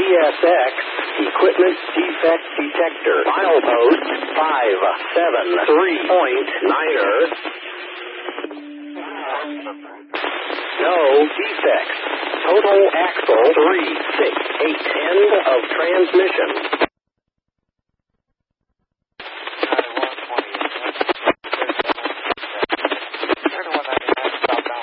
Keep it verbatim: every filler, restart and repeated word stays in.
S X Equipment Defect Detector. Milepost five seven three point niner. No defects. Total axle three six eight. End of transmission.